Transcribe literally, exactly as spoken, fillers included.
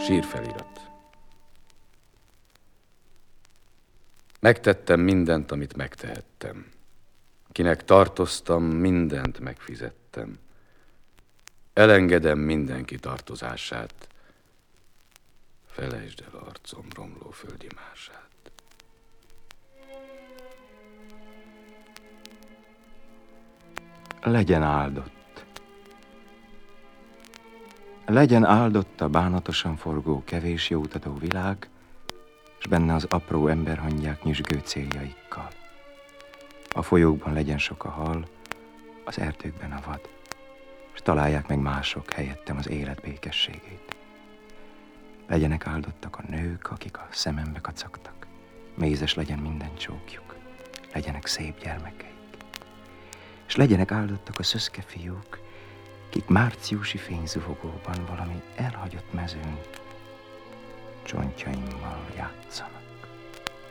Sírfelirat. Megtettem mindent, amit megtehettem. Kinek tartoztam, mindent megfizettem. Elengedem mindenki tartozását. Felejtsd el arcom romló földi mását. Legyen áldott. Legyen áldott a bánatosan forgó, kevés jót adó világ, s benne az apró emberhangyák nyüzsgő céljaikkal. A folyókban legyen sok a hal, az erdőkben a vad, s találják meg mások helyettem az élet békességét. Legyenek áldottak a nők, akik a szemembe kacagtak, mézes legyen minden csókjuk, legyenek szép gyermekeik. És legyenek áldottak a szöszke fiúk, kik márciusi fényzuvogóban valami elhagyott mezőn csontjaimmal